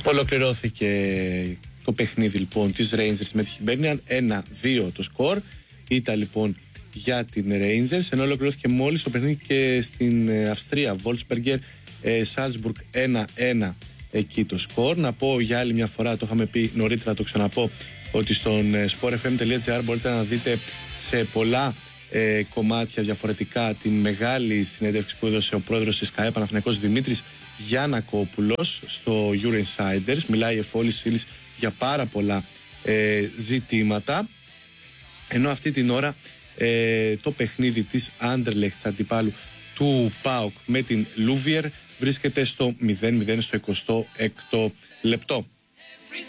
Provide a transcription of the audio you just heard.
Ολοκληρώθηκε το παιχνίδι λοιπόν της Rangers με τη Hibernian, 1-2 το σκορ. Ήταν λοιπόν για την Rangers, ενώ ολοκληρώθηκε μόλις το παιχνίδι και στην Αυστρία, Wolfsberger Salzburg 1-1 εκεί το σκορ. Να πω για άλλη μια φορά, το είχαμε πει νωρίτερα, το ξαναπώ, ότι στον sportfm.gr μπορείτε να δείτε σε πολλά κομμάτια διαφορετικά την μεγάλη συνέντευξη που έδωσε ο πρόεδρος της ΚΑΕ Παναθηναϊκός Δημήτρης Γιαννακόπουλος στο Euroinsiders. Μιλάει εφόλης ύλης για πάρα πολλά ζητήματα, ενώ αυτή την ώρα το παιχνίδι της Anderlecht αντιπάλου του ΠΑΟΚ με την Λούβιερ βρίσκεται στο 0-0 στο 26ο λεπτό.